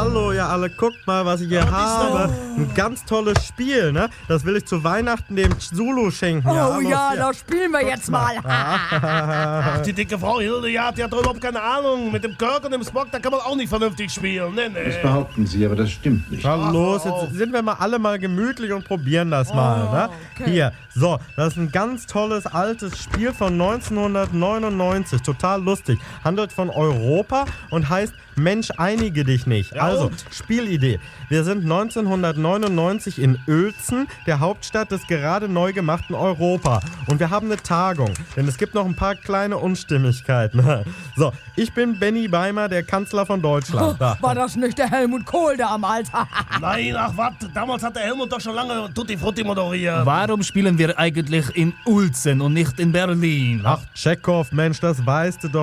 Hallo, ihr alle, guckt mal, was ich hier habe. Ein ganz tolles Spiel, ne? Das will ich zu Weihnachten dem Zulu schenken. Oh ja, das spielen wir jetzt mal. Ach, die dicke Frau Hilde, die hat überhaupt keine Ahnung. Mit dem Kirk und dem Spock, da kann man auch nicht vernünftig spielen. Nee. Das behaupten Sie, aber das stimmt nicht. Na los, jetzt sind wir mal alle mal gemütlich und probieren das mal, ne? Okay. Hier, so, das ist ein ganz tolles altes Spiel von 1999, total lustig. Handelt von Europa und heißt Mensch, einige dich nicht. Ja, Also, und? Spielidee. Wir sind 1999 in Uelzen, der Hauptstadt des gerade neu gemachten Europa. Und wir haben eine Tagung, denn es gibt noch ein paar kleine Unstimmigkeiten. So, ich bin Benny Beimer, der Kanzler von Deutschland. Da. War das nicht der Helmut Kohl damals? Nein, ach was, damals hat der Helmut doch schon lange Tutti Frutti moderiert. Warum spielen wir eigentlich in Uelzen und nicht in Berlin? Ach, Tschechow, Mensch, das weißt du doch.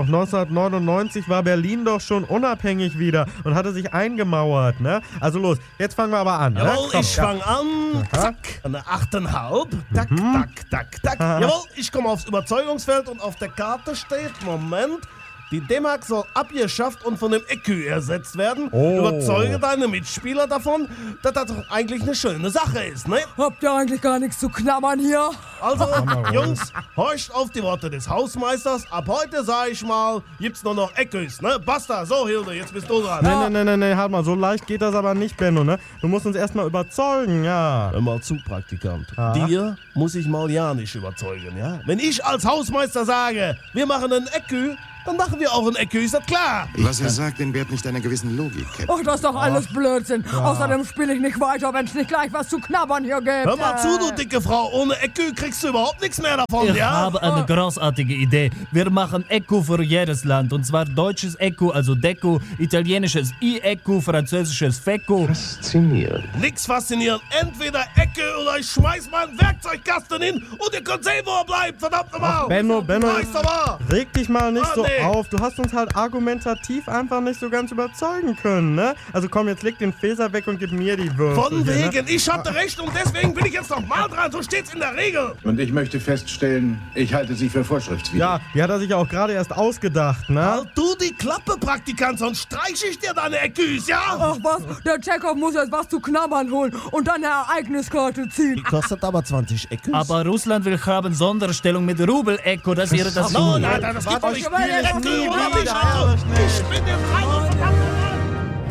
1999 war Berlin doch schon unabhängig wieder und hatte sich eingemauert, ne? Also los, jetzt fangen wir aber an, ne? Jawohl, Komm, ich fang an. Zack, eine 8,5. Tack, tack, tack. Jawohl, ich komme aufs Überzeugungsfeld und auf der Karte steht, Moment, die D-Mark soll abgeschafft und von dem ECU ersetzt werden. Oh. Überzeuge deine Mitspieler davon, dass das doch eigentlich eine schöne Sache ist, ne? Habt ihr eigentlich gar nichts zu knabbern hier? Also, Jungs, horcht auf die Worte des Hausmeisters. Ab heute, sag ich mal, gibt's nur noch ECUs, ne? Basta, so Hilde, jetzt bist du dran. Nee, halt mal, so leicht geht das aber nicht, Benno, ne? Du musst uns erstmal überzeugen, ja. Hör mal zu, Praktikant. Dir muss ich mal ja nicht überzeugen, ja? Wenn ich als Hausmeister sage, wir machen einen ECU, dann machen wir auch einen ECU, ist das klar? Was er sagt, entbehrt nicht einer gewissen Logik, Captain. Ach, das ist doch alles Blödsinn. Außerdem spiele ich nicht weiter, wenn es nicht gleich was zu knabbern hier gibt. Hör mal zu, du dicke Frau. Ohne ECU kriegst du überhaupt nichts mehr davon, Ich ja? habe eine großartige Idee. Wir machen ECU für jedes Land. Und zwar deutsches ECU, also Deco, italienisches I-ECU, französisches FECU. Faszinierend. Nix faszinierend. Entweder ECU oder ich schmeiß mal einen Werkzeugkasten hin und ihr könnt sehen, wo er bleibt. Verdammt nochmal. Benno, Weißt du mal. reg dich mal nicht so Nee. auf. Du hast uns halt argumentativ einfach nicht so ganz überzeugen können, ne? Also komm, jetzt leg den Fäser weg und gib mir die Würfel. Von hier, ne? wegen, ich hatte recht und deswegen bin ich jetzt noch mal dran. So steht's in der Regel. Und ich möchte feststellen, ich halte Sie für vorschriftswidrig. Ja, die hat er sich auch gerade erst ausgedacht, ne? Halt du die Klappe, Praktikant, sonst streich ich dir deine ECUs, ja? Ach was, der Tschechow muss jetzt was zu knabbern holen und dann eine Ereigniskarte ziehen. Kostet aber 20 ECUs. Aber Russland will haben Sonderstellung mit Rubel-ECU, das wäre das... No, nein, das gibt doch nicht. Spiel ich nie ECU, oder wieder, nicht? Also, ich bin der Freie.